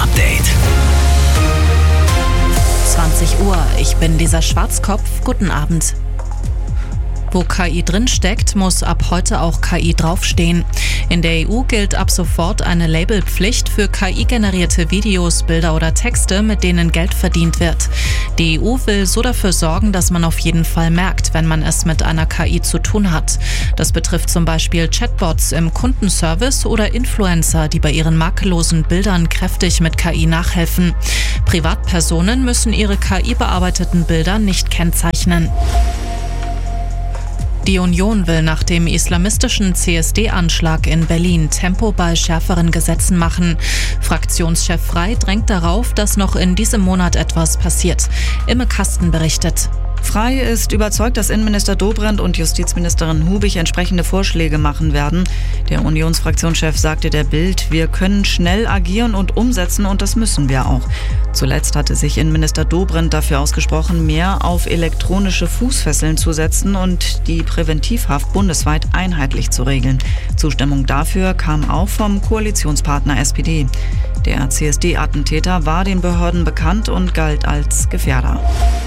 Update. 20 Uhr, ich bin Lisa Schwarzkopf, guten Abend. Wo KI drinsteckt, muss ab heute auch KI draufstehen. In der EU gilt ab sofort eine Labelpflicht für KI-generierte Videos, Bilder oder Texte, mit denen Geld verdient wird. Die EU will so dafür sorgen, dass man auf jeden Fall merkt, wenn man es mit einer KI zu tun hat. Das betrifft zum Beispiel Chatbots im Kundenservice oder Influencer, die bei ihren makellosen Bildern kräftig mit KI nachhelfen. Privatpersonen müssen ihre KI-bearbeiteten Bilder nicht kennzeichnen. Die Union will nach dem islamistischen CSD-Anschlag in Berlin Tempo bei schärferen Gesetzen machen. Fraktionschef Frey drängt darauf, dass noch in diesem Monat etwas passiert. Imme Kasten berichtet. Frey ist überzeugt, dass Innenminister Dobrindt und Justizministerin Hubig entsprechende Vorschläge machen werden. Der Unionsfraktionschef sagte der Bild, wir können schnell agieren und umsetzen und das müssen wir auch. Zuletzt hatte sich Innenminister Dobrindt dafür ausgesprochen, mehr auf elektronische Fußfesseln zu setzen und die Präventivhaft bundesweit einheitlich zu regeln. Zustimmung dafür kam auch vom Koalitionspartner SPD. Der CSD-Attentäter war den Behörden bekannt und galt als Gefährder.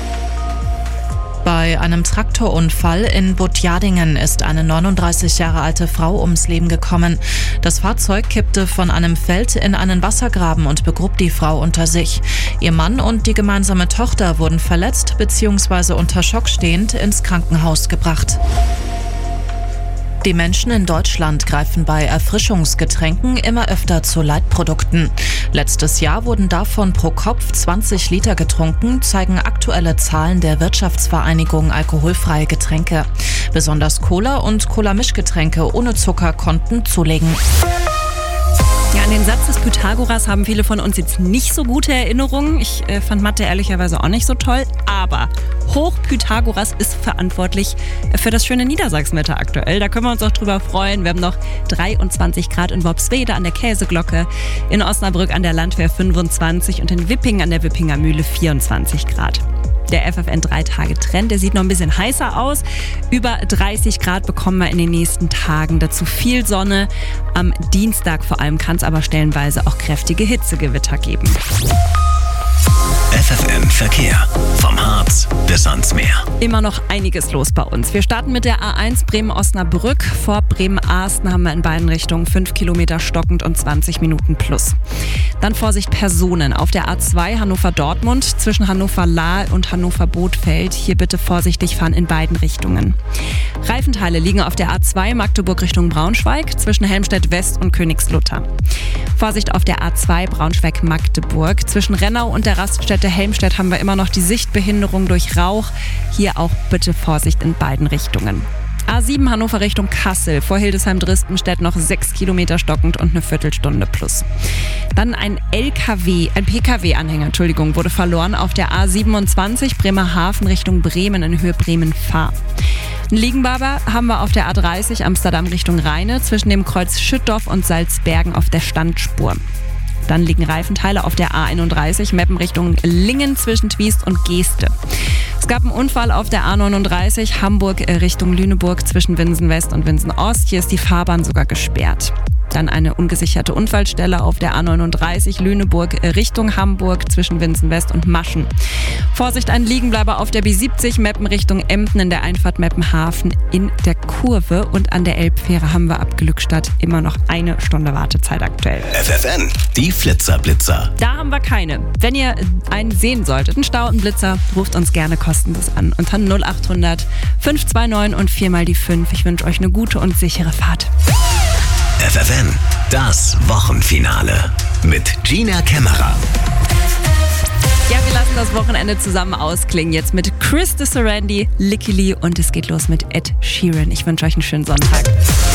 Bei einem Traktorunfall in Butjadingen ist eine 39 Jahre alte Frau ums Leben gekommen. Das Fahrzeug kippte von einem Feld in einen Wassergraben und begrub die Frau unter sich. Ihr Mann und die gemeinsame Tochter wurden verletzt bzw. unter Schock stehend ins Krankenhaus gebracht. Die Menschen in Deutschland greifen bei Erfrischungsgetränken immer öfter zu Leitprodukten. Letztes Jahr wurden davon pro Kopf 20 Liter getrunken, zeigen aktuelle Zahlen der Wirtschaftsvereinigung Alkoholfreie Getränke. Besonders Cola und Cola-Mischgetränke ohne Zucker konnten zulegen. Ja, an den Satz des Pythagoras haben viele von uns jetzt nicht so gute Erinnerungen. Ich fand Mathe ehrlicherweise auch nicht so toll. Aber Hoch-Pythagoras ist verantwortlich für das schöne Niedersachsenwetter aktuell. Da können wir uns auch drüber freuen. Wir haben noch 23 Grad in Worpswede an der Käseglocke, in Osnabrück an der Landwehr 25 und in Wippingen an der Wippinger Mühle 24 Grad. Der FFN 3-Tage-Trend, der sieht noch ein bisschen heißer aus. Über 30 Grad bekommen wir in den nächsten Tagen. Dazu viel Sonne. Am Dienstag vor allem kann es aber stellenweise auch kräftige Hitzegewitter geben. FFN Verkehr. Vom Harz bis ans Meer. Immer noch einiges los bei uns. Wir starten mit der A1 Bremen-Osnabrück. Vor Bremen-Ahsten haben wir in beiden Richtungen 5 Kilometer stockend und 20 Minuten plus. Dann Vorsicht Personen. Auf der A2 Hannover-Dortmund zwischen Hannover-Lahl und Hannover-Bothfeld. Hier bitte vorsichtig fahren in beiden Richtungen. Reifenteile liegen auf der A2 Magdeburg Richtung Braunschweig zwischen Helmstedt-West und Königslutter. Vorsicht auf der A2 Braunschweig-Magdeburg. Zwischen Rennau und der Raststätte Helmstedt haben wir immer noch die Sichtbehinderung durch Rauch. Hier auch bitte Vorsicht in beiden Richtungen. A7 Hannover Richtung Kassel, vor Hildesheim-Dristenstedt noch 6 Kilometer stockend und eine Viertelstunde plus. Dann ein PKW-Anhänger, wurde verloren auf der A27 Bremerhaven Richtung Bremen in Höhe Bremen-Fahr. Ein Liegenbaber haben wir auf der A30 Amsterdam Richtung Rheine zwischen dem Kreuz Schüttorf und Salzbergen auf der Standspur. Dann liegen Reifenteile auf der A31 Meppen Richtung Lingen zwischen Twiest und Geeste. Es gab einen Unfall auf der A39 Hamburg Richtung Lüneburg zwischen Winsen West und Winsen Ost. Hier ist die Fahrbahn sogar gesperrt. Dann eine ungesicherte Unfallstelle auf der A39 Lüneburg Richtung Hamburg zwischen Winsen West und Maschen. Vorsicht, ein Liegenbleiber auf der B70 Meppen Richtung Emden in der Einfahrt Meppenhafen in der Kurve. Und an der Elbfähre haben wir ab Glückstadt immer noch 1 Stunde Wartezeit aktuell. FFN, die Flitzer-Blitzer. Da haben wir keine. Wenn ihr einen sehen solltet, einen Stau, einen Blitzer, ruft uns gerne kostenlos an. Unter 0800 529 und 4 mal die 5. Ich wünsche euch eine gute und sichere Fahrt. FFN, das Wochenfinale mit Gina Kämmerer. Ja, wir lassen das Wochenende zusammen ausklingen. Jetzt mit Chris de Sarandi, Lickily und es geht los mit Ed Sheeran. Ich wünsche euch einen schönen Sonntag.